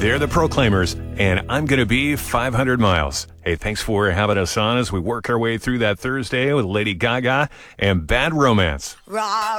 They're the Proclaimers, and I'm going to be 500 miles. Hey, thanks for having us on as we work our way through that Thursday with Lady Gaga and Bad Romance. Rah,